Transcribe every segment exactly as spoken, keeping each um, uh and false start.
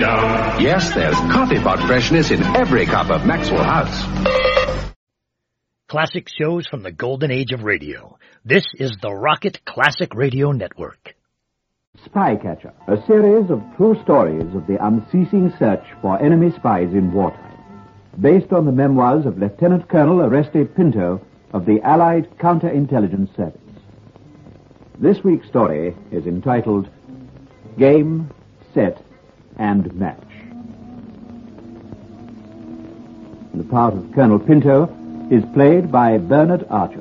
down. Yes, there's coffee pot freshness in every cup of Maxwell House. Classic shows from the golden age of radio. This is the Rocket Classic Radio Network. Spycatcher, a series of true stories of the unceasing search for enemy spies in wartime. Based on the memoirs of Lieutenant Colonel Oreste Pinto of the Allied Counterintelligence Service. This week's story is entitled Game, Set, and Match. The part of Colonel Pinto is played by Bernard Archer.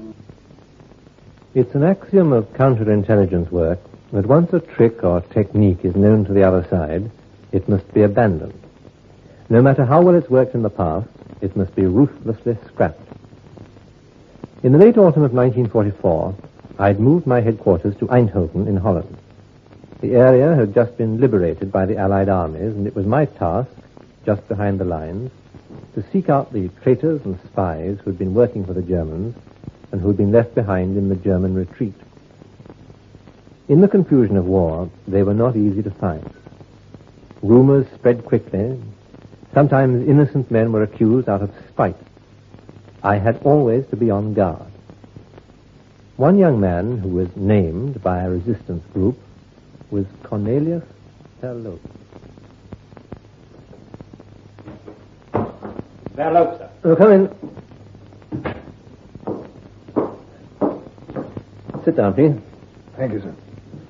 It's an axiom of counterintelligence work that once a trick or technique is known to the other side, it must be abandoned. No matter how well it's worked in the past, it must be ruthlessly scrapped. In the late autumn of nineteen forty-four, I'd moved my headquarters to Eindhoven in Holland. The area had just been liberated by the Allied armies, and it was my task, just behind the lines, to seek out the traitors and spies who had been working for the Germans and who had been left behind in the German retreat. In the confusion of war, they were not easy to find. Rumors spread quickly. Sometimes innocent men were accused out of spite. I had always to be on guard. One young man who was named by a resistance group was Cornelius Verloop. Verloop, sir. Oh, come in. Sit down, please. Thank you, sir.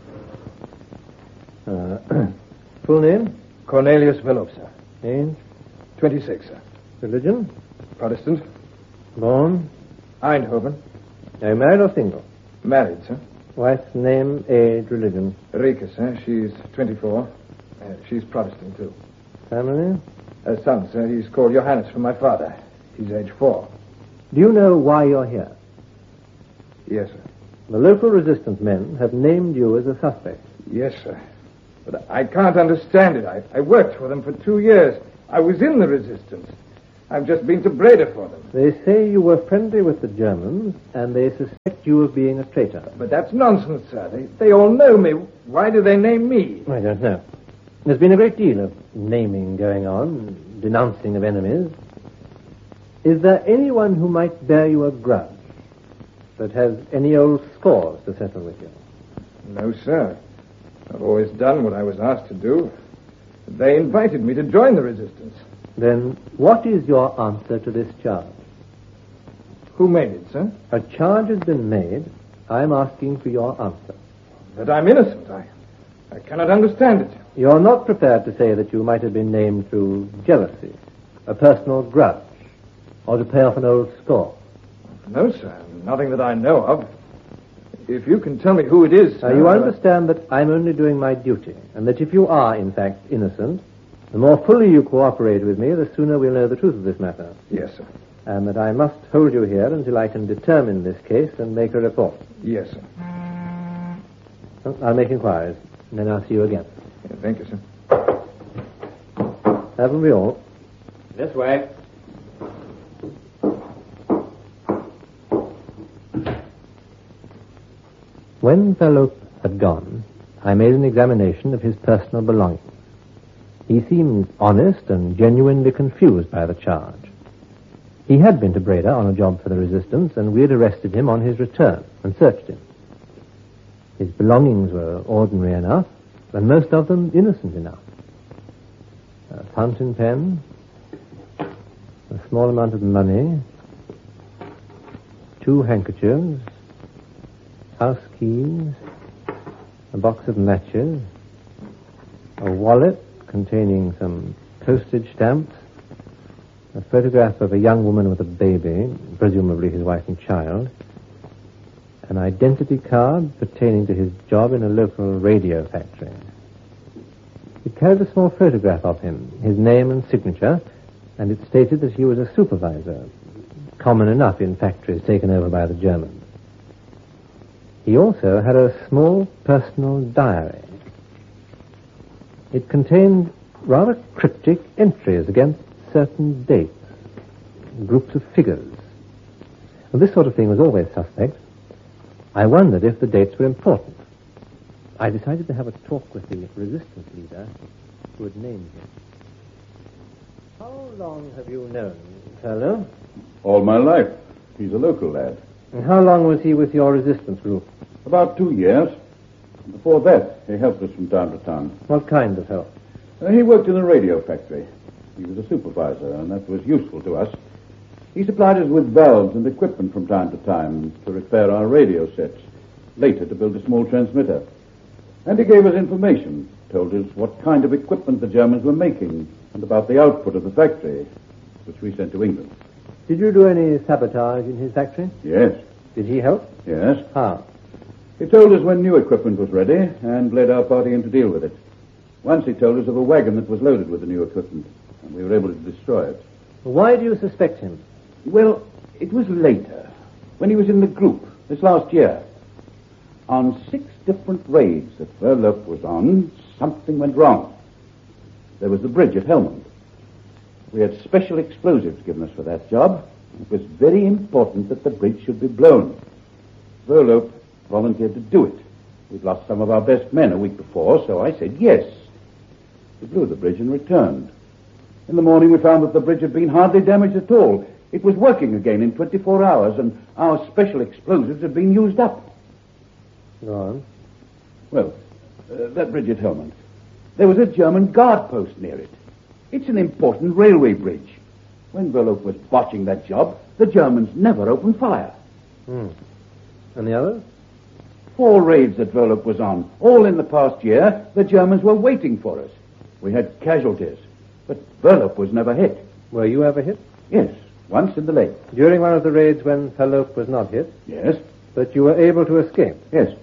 Uh, full name? Cornelius Verloop, sir. Age? twenty-six, sir. Religion? Protestant. Born? Eindhoven. Are you married or single? Married, sir. Wife's name, age, religion? Rika, sir. She's twenty-four. Uh, she's Protestant, too. Family? A son, sir. He's called Johannes from my father. He's age four. Do you know why you're here? Yes, sir. The local resistance men have named you as a suspect. Yes, sir. But I can't understand it. I, I worked for them for two years. I was in the resistance. I've just been to Breda for them. They say you were friendly with the Germans, and they suspect you of being a traitor. But that's nonsense, sir. They, they all know me. Why do they name me? I don't know. There's been a great deal of naming going on, denouncing of enemies. Is there anyone who might bear you a grudge, that has any old scores to settle with you? No, sir. I've always done what I was asked to do. They invited me to join the resistance. Then what is your answer to this charge? Who made it, sir? A charge has been made. I'm asking for your answer. That I'm innocent. I, I cannot understand it. You're not prepared to say that you might have been named through jealousy, a personal grudge, or to pay off an old score? No, sir. Nothing that I know of. If you can tell me who it is, sir... Now, you understand that I'm only doing my duty, and that if you are, in fact, innocent, the more fully you cooperate with me, the sooner we'll know the truth of this matter. Yes, sir. And that I must hold you here until I can determine this case and make a report. Yes, sir. Well, I'll make inquiries, and then I'll see you again. Yeah, thank you, sir. Haven't we all? This way. When Verloop had gone, I made an examination of his personal belongings. He seemed honest and genuinely confused by the charge. He had been to Breda on a job for the resistance, and we had arrested him on his return and searched him. His belongings were ordinary enough, and most of them innocent enough. A fountain pen, a small amount of money, two handkerchiefs, house keys, a box of matches, a wallet containing some postage stamps, a photograph of a young woman with a baby, presumably his wife and child, an identity card pertaining to his job in a local radio factory. It carried a small photograph of him, his name and signature, and it stated that he was a supervisor, common enough in factories taken over by the Germans. He also had a small personal diary. It contained rather cryptic entries against certain dates, groups of figures. Well, this sort of thing was always suspect. I wondered if the dates were important. I decided to have a talk with the resistance leader who had named him. How long have you known Thurlow? All my life. He's a local lad. And how long was he with your resistance group? About two years. Before that, he helped us from time to time. What kind of help? Uh, he worked in a radio factory. He was a supervisor, and that was useful to us. He supplied us with valves and equipment from time to time to repair our radio sets, later to build a small transmitter. And he gave us information, told us what kind of equipment the Germans were making, and about the output of the factory, which we sent to England. Did you do any sabotage in his factory? Yes. Did he help? Yes. How? He told us when new equipment was ready and led our party in to deal with it. Once he told us of a wagon that was loaded with the new equipment, and we were able to destroy it. Why do you suspect him? Well, it was later, when he was in the group, this last year. On six different raids that Verloop was on, something went wrong. There was the bridge at Helmond. We had special explosives given us for that job. It was very important that the bridge should be blown. Verloop volunteered to do it. We'd lost some of our best men a week before, so I said yes. We blew the bridge and returned. In the morning, we found that the bridge had been hardly damaged at all. It was working again in twenty-four hours, and our special explosives had been used up. Go on. Well, uh, that bridge at Helmond. There was a German guard post near it. It's an important railway bridge. When Verloop was botching that job, the Germans never opened fire. Hmm. And the others? Four raids that Verloop was on. All in the past year, the Germans were waiting for us. We had casualties, but Verloop was never hit. Were you ever hit? Yes, once in the leg. During one of the raids when Verloop was not hit? Yes. But you were able to escape? Yes.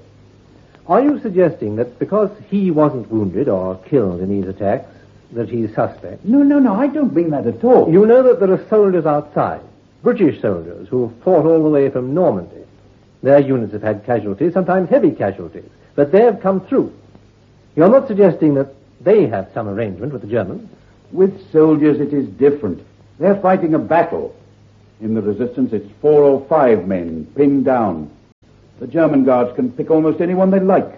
Are you suggesting that because he wasn't wounded or killed in these attacks, that he's suspect? No, no, no, I don't mean that at all. You know that there are soldiers outside, British soldiers, who have fought all the way from Normandy. Their units have had casualties, sometimes heavy casualties, but they have come through. You're not suggesting that they have some arrangement with the Germans? With soldiers, it is different. They're fighting a battle. In the resistance, it's four or five men pinned down. The German guards can pick almost anyone they like.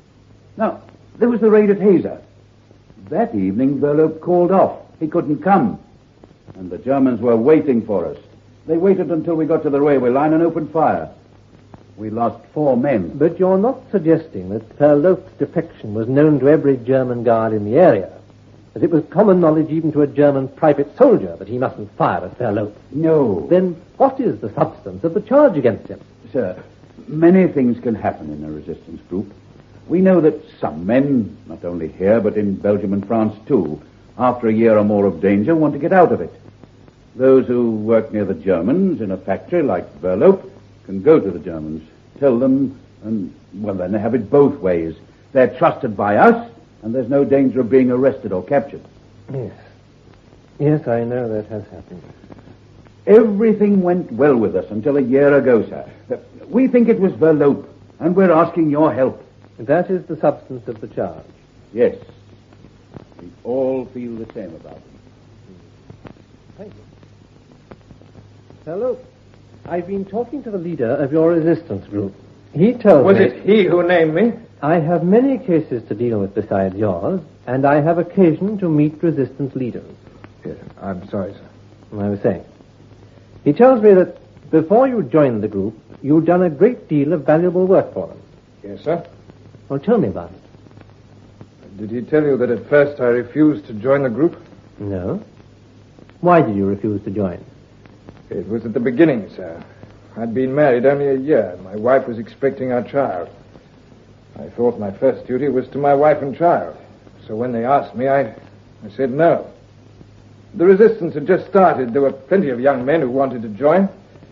Now, there was the raid at Hazer. That evening, Verloop called off. He couldn't come. And the Germans were waiting for us. They waited until we got to the railway line and opened fire. We lost four men. But you're not suggesting that Verloop's defection was known to every German guard in the area, that it was common knowledge even to a German private soldier that he mustn't fire at Verloop? No. Then what is the substance of the charge against him? Sir, many things can happen in a resistance group. We know that some men, not only here, but in Belgium and France too, after a year or more of danger, want to get out of it. Those who work near the Germans in a factory like Verloop can go to the Germans, tell them, and, well, then they have it both ways. They're trusted by us, and there's no danger of being arrested or captured. Yes. Yes, I know that has happened. Everything went well with us until a year ago, sir. We think it was Verloop, and we're asking your help. That is the substance of the charge. Yes. We all feel the same about it. Thank you. Hello. I've been talking to the leader of your resistance group. He tells Was me... it he who named me? I have many cases to deal with besides yours, and I have occasion to meet resistance leaders. Yes, I'm sorry, sir. I was saying. He tells me that before you joined the group, you'd done a great deal of valuable work for them. Yes, sir. Well, tell me about it. Did he tell you that at first I refused to join the group? No. Why did you refuse to join? It was at the beginning, sir. I'd been married only a year. My wife was expecting our child. I thought my first duty was to my wife and child. So when they asked me, I, I said no. The resistance had just started. There were plenty of young men who wanted to join.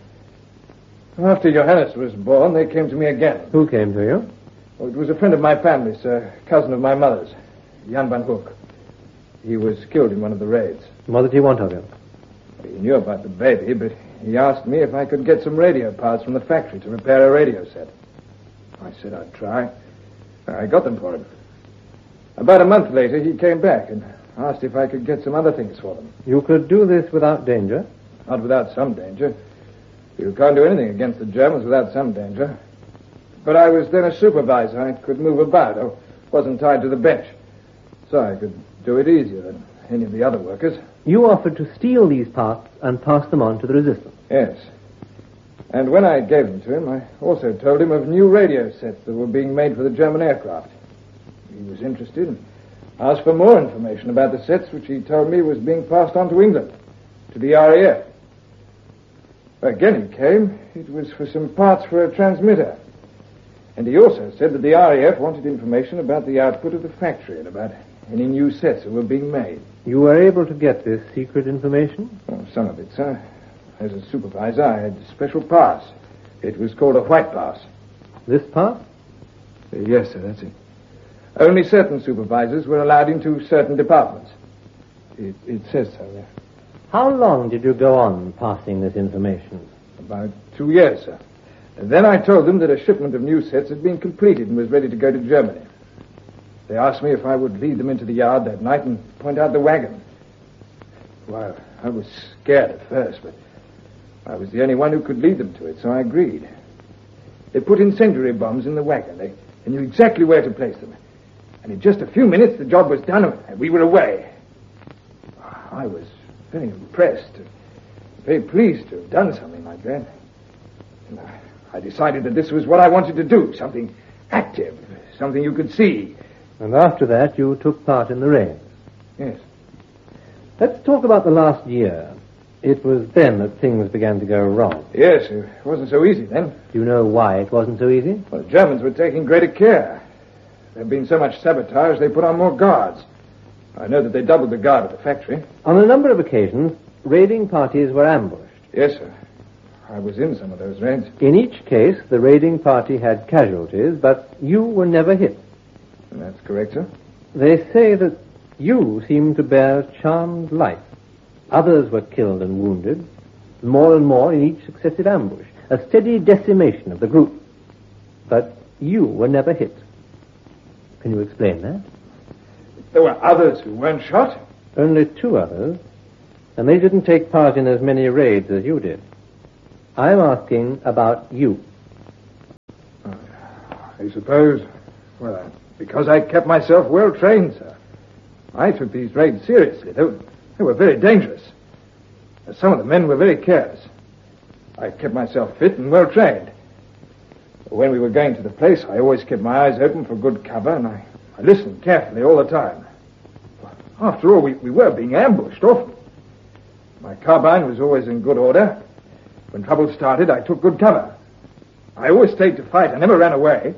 After Johannes was born, they came to me again. Who came to you? Well, it was a friend of my family, sir, cousin of my mother's, Jan van Hoek. He was killed in one of the raids. What did he want of you? He knew about the baby, but he asked me if I could get some radio parts from the factory to repair a radio set. I said I'd try. I got them for him. About a month later, he came back and asked if I could get some other things for them. You could do this without danger? Not without some danger. You can't do anything against the Germans without some danger. But I was then a supervisor. I could move about. I wasn't tied to the bench. So I could do it easier than any of the other workers. You offered to steal these parts and pass them on to the resistance. Yes. And when I gave them to him, I also told him of new radio sets that were being made for the German aircraft. He was interested and asked for more information about the sets, which he told me was being passed on to England, to the R A F. Again he came. It was for some parts for a transmitter. And he also said that the R A F wanted information about the output of the factory and about any new sets that were being made. You were able to get this secret information? Oh, some of it, sir. As a supervisor, I had a special pass. It was called a white pass. This pass? Uh, yes, sir, that's it. Only certain supervisors were allowed into certain departments. It, it says so there. How long did you go on passing this information? About two years, sir. And then I told them that a shipment of new sets had been completed and was ready to go to Germany. They asked me if I would lead them into the yard that night and point out the wagon. Well, I was scared at first, but I was the only one who could lead them to it, so I agreed. They put incendiary bombs in the wagon. They, they knew exactly where to place them. And in just a few minutes, the job was done, and we were away. I was very impressed, very pleased to have done something like that. And I decided that this was what I wanted to do, something active, something you could see. And after that, you took part in the raids. Yes. Let's talk about the last year. It was then that things began to go wrong. Yes, it wasn't so easy then. Do you know why it wasn't so easy? Well, the Germans were taking greater care. There had been so much sabotage, they put on more guards. I know that they doubled the guard at the factory. On a number of occasions, raiding parties were ambushed. Yes, sir. I was in some of those raids. In each case, the raiding party had casualties, but you were never hit. That's correct, sir. They say that you seemed to bear a charmed life. Others were killed and wounded, more and more in each successive ambush, a steady decimation of the group. But you were never hit. Can you explain that? There were others who weren't shot. Only two others, and they didn't take part in as many raids as you did. I'm asking about you. Uh, I suppose, well, because I kept myself well trained, sir. I took these raids seriously. They were, they were very dangerous. Some of the men were very careless. I kept myself fit and well trained. When we were going to the place, I always kept my eyes open for good cover, and I, I listened carefully all the time. After all, we, we were being ambushed often. My carbine was always in good order. When trouble started, I took good cover. I always stayed to fight. I never ran away.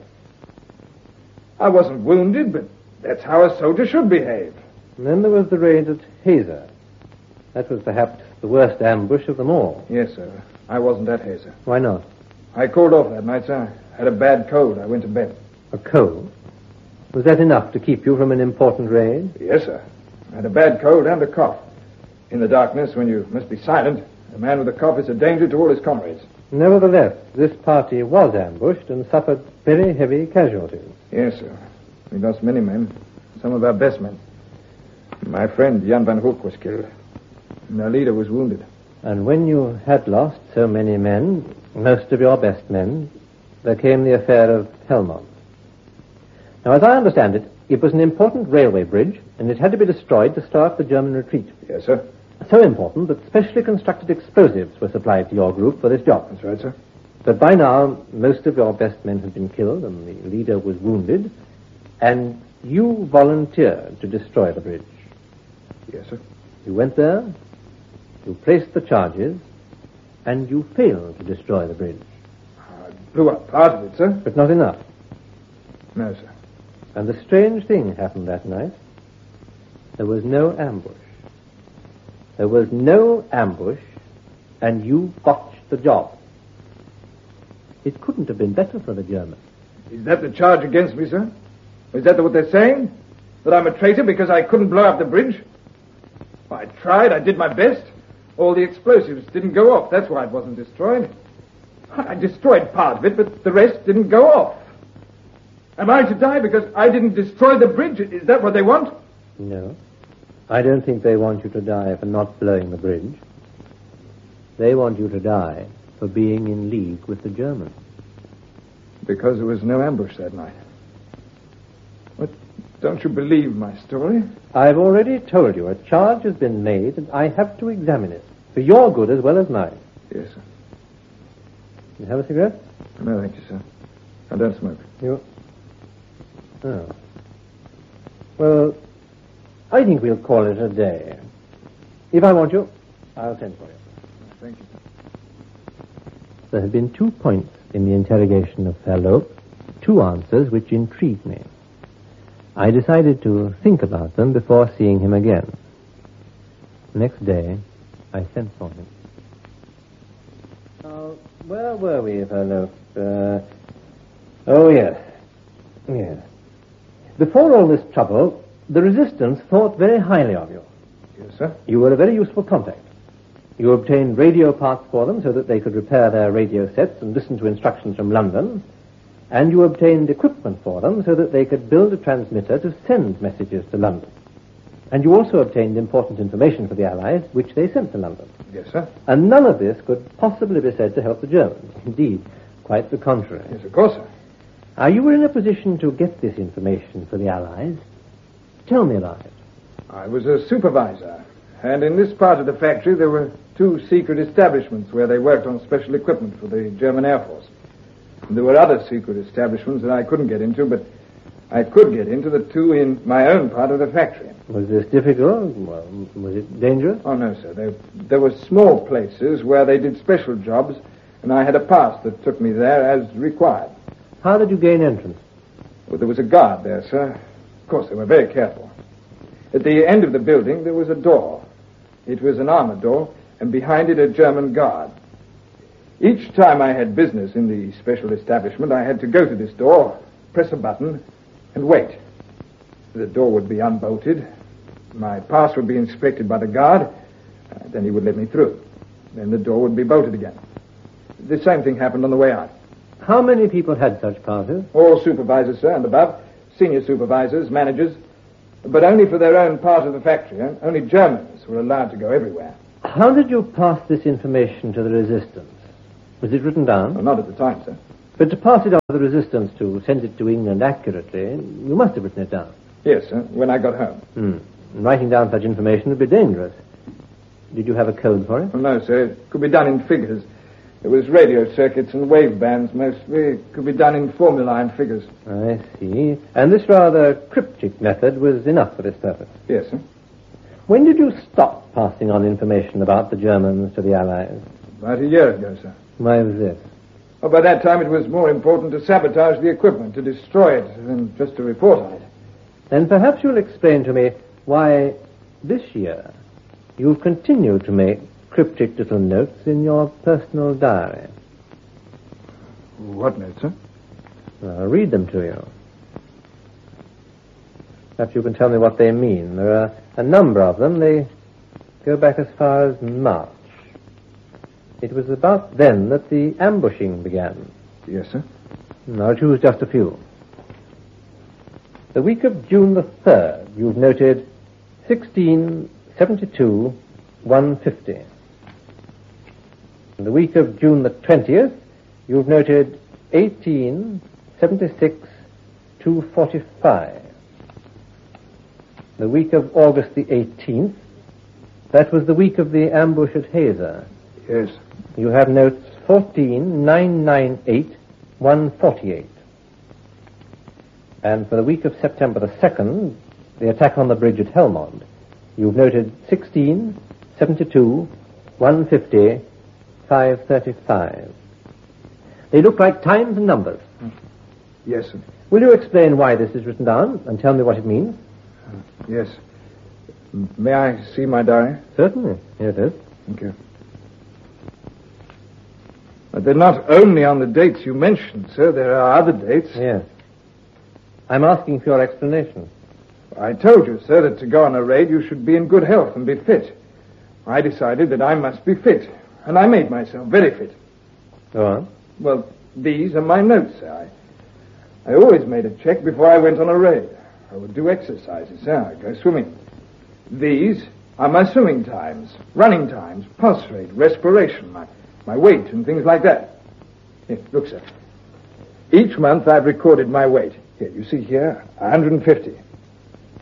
I wasn't wounded, but that's how a soldier should behave. And then there was the raid at Hazer. That was perhaps the worst ambush of them all. Yes, sir. I wasn't at Hazer. Why not? I called off that night, sir. I had a bad cold. I went to bed. A cold? Was that enough to keep you from an important raid? Yes, sir. I had a bad cold and a cough. In the darkness, when you must be silent, a man with a cough is a danger to all his comrades. Nevertheless, this party was ambushed and suffered very heavy casualties. Yes, sir. We lost many men. Some of our best men. My friend, Jan van Hoek, was killed. And our leader was wounded. And when you had lost so many men, most of your best men, there came the affair of Helmond. Now, as I understand it, it was an important railway bridge, and it had to be destroyed to start the German retreat. Yes, sir. So important that specially constructed explosives were supplied to your group for this job. That's right, sir. But by now, most of your best men had been killed, and the leader was wounded, and you volunteered to destroy the bridge. Yes, sir. You went there, you placed the charges, and you failed to destroy the bridge. I blew up part of it, sir. But not enough. No, sir. And the strange thing happened that night. There was no ambush. There was no ambush, and you botched the job. It couldn't have been better for the Germans. Is that the charge against me, sir? Is that what they're saying? That I'm a traitor because I couldn't blow up the bridge? I tried. I did my best. All the explosives didn't go off. That's why it wasn't destroyed. I destroyed part of it, but the rest didn't go off. Am I to die because I didn't destroy the bridge? Is that what they want? No. I don't think they want you to die for not blowing the bridge. They want you to die for being in league with the Germans. Because there was no ambush that night. What Don't you believe my story? I've already told you a charge has been made, and I have to examine it. For your good as well as mine. Yes, sir. You have a cigarette? No, thank you, sir. I don't smoke. You... Oh. Well, I think we'll call it a day. If I want you, I'll send for you. Thank you, sir. There had been two points in the interrogation of Fairlope, two answers which intrigued me. I decided to think about them before seeing him again. Next day, I sent for him. Now, where were we, Fairlope? Uh, oh, yes. Yes. Before all this trouble, the Resistance thought very highly of you. Yes, sir. You were a very useful contact. You obtained radio parts for them so that they could repair their radio sets and listen to instructions from London. And you obtained equipment for them so that they could build a transmitter to send messages to London. And you also obtained important information for the Allies, which they sent to London. Yes, sir. And none of this could possibly be said to help the Germans. Indeed, quite the contrary. Yes, of course, sir. Are you in a position to get this information for the Allies? Tell me about it. I was a supervisor, and in this part of the factory there were two secret establishments where they worked on special equipment for the German Air Force. And there were other secret establishments that I couldn't get into, but I could get into the two in my own part of the factory. Was this difficult? Well, was it dangerous? Oh, no, sir. There, there were small places where they did special jobs, and I had a pass that took me there as required. How did you gain entrance? Well, there was a guard there, sir. Of course, they were very careful. At the end of the building, there was a door. It was an armored door, and behind it a German guard. Each time I had business in the special establishment, I had to go to this door, press a button, and wait. The door would be unbolted. My pass would be inspected by the guard. Uh, then he would let me through. Then the door would be bolted again. The same thing happened on the way out. How many people had such passes? All supervisors, sir, and above. Senior supervisors, managers. But only for their own part of the factory. Eh? Only Germans were allowed to go everywhere. How did you pass this information to the Resistance? Was it written down? Well, not at the time, sir. But to pass it on to the Resistance, to send it to England accurately, you must have written it down. Yes, sir, when I got home. Hmm. And writing down such information would be dangerous. Did you have a code for it? Well, no, sir. It could be done in figures. It was radio circuits and wave bands mostly. It could be done in formula and figures. I see. And this rather cryptic method was enough for this purpose? Yes, sir. When did you stop passing on information about the Germans to the Allies? About a year ago, sir. Why was this? Well, by that time it was more important to sabotage the equipment, to destroy it, than just to report on it. Then perhaps you'll explain to me why this year you've continued to make cryptic little notes in your personal diary. What notes, sir? I'll read them to you. Perhaps you can tell me what they mean. There are a number of them. They go back as far as March. It was about then that the ambushing began. Yes, sir. I'll choose just a few. The week of June the third, you've noted sixteen seventy-two one fifty. In the week of June the twentieth, you've noted eighteen seventy-six two forty-five. The week of August the eighteenth, that was the week of the ambush at Hazer. Yes. You have notes fourteen nine ninety-eight one forty-eight. And for the week of September the second, the attack on the bridge at Helmond, you've noted sixteen seventy-two one fifty five thirty-five. They look like times and numbers. Yes, sir. Will you explain why this is written down and tell me what it means? Yes. M- May I see my diary? Certainly. Here it is. Thank you. But they're not only on the dates you mentioned, sir. There are other dates. Yes. I'm asking for your explanation. I told you, sir, that to go on a raid you should be in good health and be fit. I decided that I must be fit, and I made myself very fit. Go on. Well, these are my notes, sir. I, I always made a check before I went on a raid. I would do exercises, sir. I'd go swimming. These are my swimming times, running times, pulse rate, respiration, my, my weight, and things like that. Here, look, sir. Each month I've recorded my weight. Here, you see here, one hundred fifty.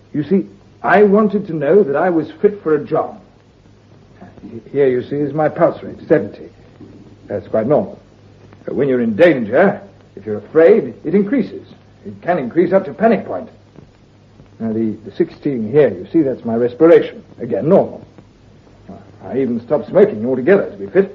You see, I wanted to know that I was fit for a job. Here, you see, is my pulse rate, seventy. That's quite normal. But when you're in danger, if you're afraid, it increases. It can increase up to panic point. Now, the, the sixteen here, you see, that's my respiration. Again, normal. I even stopped smoking altogether to be fit.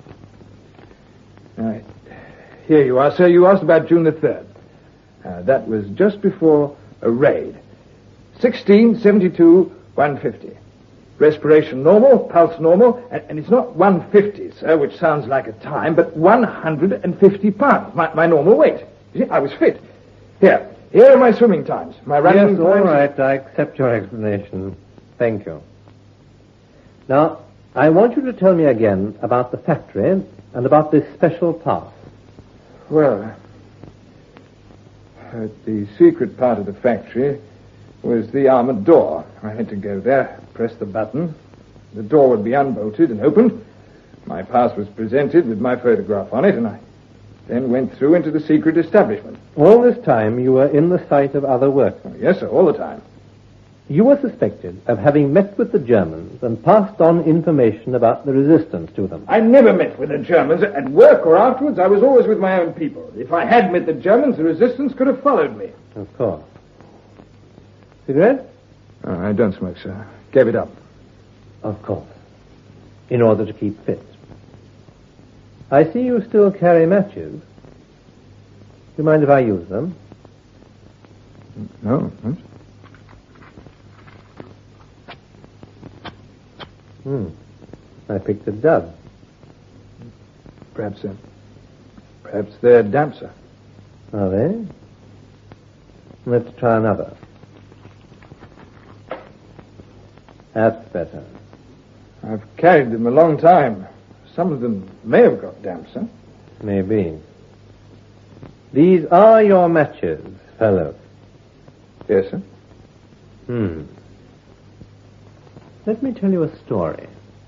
Now, here you are, sir. You asked about June the third. Uh, that was just before a raid. sixteen, seventy-two, one fifty. Respiration normal, pulse normal, and, and it's not one fifty, sir, which sounds like a time, but one hundred fifty pounds, my, my normal weight. You see, I was fit. Here, here are my swimming times. My running Yes, times. all right, I accept your explanation. Thank you. Now, I want you to tell me again about the factory and about this special pass. Well, uh, the secret part of the factory was the armored door. I had to go there, press the button. The door would be unbolted and opened. My pass was presented with my photograph on it, and I then went through into the secret establishment. All this time you were in the sight of other workmen. Oh, yes, sir, all the time. You were suspected of having met with the Germans and passed on information about the resistance to them. I never met with the Germans. At work or afterwards, I was always with my own people. If I had met the Germans, the resistance could have followed me. Of course. Cigarette? Oh, I don't smoke, sir. Gave it up. Of course. In order to keep fit. I see you still carry matches. Do you mind if I use them? No, what? Hmm. I picked a dud. Perhaps, uh, perhaps they're damp, sir. Are they? Let's try another. That's better. I've carried them a long time. Some of them may have got damp, sir. Maybe. These are your matches, fellow. Yes, sir. Hmm. Let me tell you a story.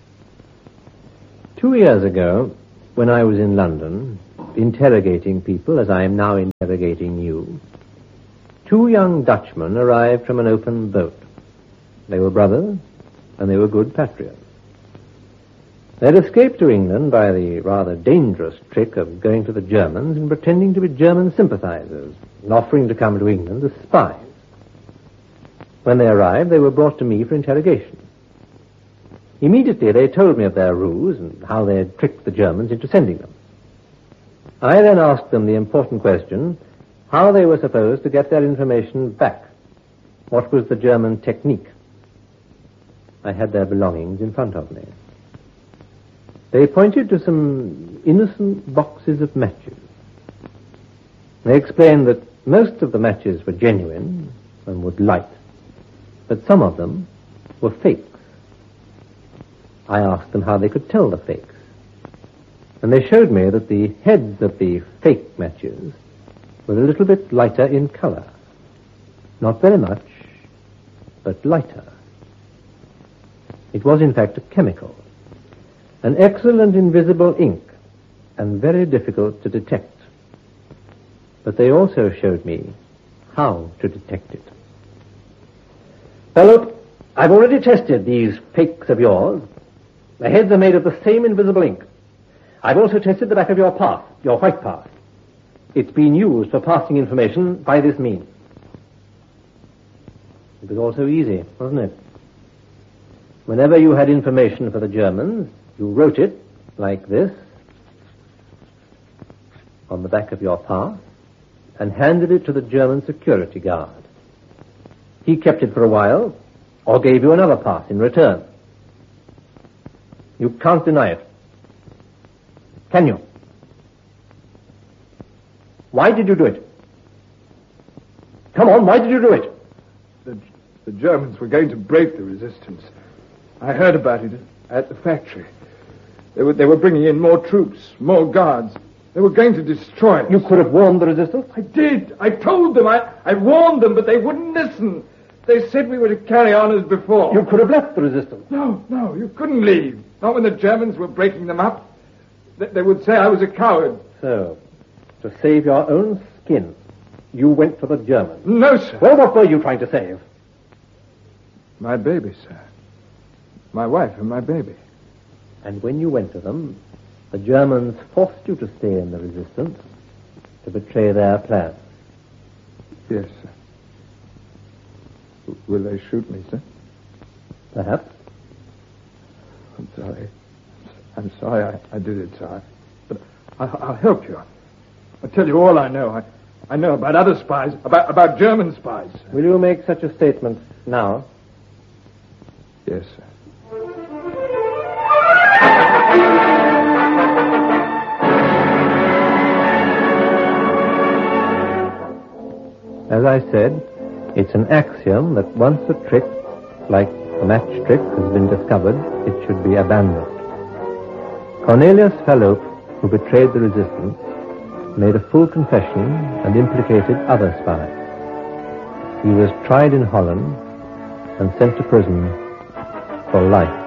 Two years ago, when I was in London, interrogating people as I am now interrogating you, two young Dutchmen arrived from an open boat. They were brothers, and they were good patriots. They'd escaped to England by the rather dangerous trick of going to the Germans and pretending to be German sympathizers and offering to come to England as spies. When they arrived, they were brought to me for interrogation. Immediately, they told me of their ruse and how they had tricked the Germans into sending them. I then asked them the important question, how they were supposed to get their information back. What was the German technique? I had their belongings in front of me. They pointed to some innocent boxes of matches. They explained that most of the matches were genuine and would light, but some of them were fakes. I asked them how they could tell the fakes, and they showed me that the heads of the fake matches were a little bit lighter in color. Not very much, but lighter. It was, in fact, a chemical, an excellent invisible ink, and very difficult to detect. But they also showed me how to detect it. Fellow, I've already tested these fakes of yours. The heads are made of the same invisible ink. I've also tested the back of your pass, your white pass. It's been used for passing information by this means. It was all so easy, wasn't it? Whenever you had information for the Germans, you wrote it like this on the back of your pass and handed it to the German security guard. He kept it for a while or gave you another pass in return. You can't deny it. Can you? Why did you do it? Come on, why did you do it? The, the Germans were going to break the resistance. I heard about it at the factory. They were, they were bringing in more troops, more guards. They were going to destroy us. You could have warned the resistance? I did. I told them. I, I warned them, but they wouldn't listen. They said we were to carry on as before. You could have left the resistance. No, no, you couldn't leave. Not when the Germans were breaking them up. They, they would say I was a coward. So, to save your own skin, you went for the Germans. No, sir. Well, what were you trying to save? My baby, sir. My wife and my baby. And when you went to them, the Germans forced you to stay in the resistance to betray their plans. Yes, sir. Will they shoot me, sir? Perhaps. I'm sorry. I'm sorry I, I did it, sir. But I, I'll help you. I'll tell you all I know. I, I know about other spies, about, about German spies. Sir. Will you make such a statement now? Yes, sir. As I said, it's an axiom that once a trick, like a match trick, has been discovered, it should be abandoned. Cornelius Fallope, who betrayed the resistance, made a full confession and implicated other spies. He was tried in Holland and sent to prison for life.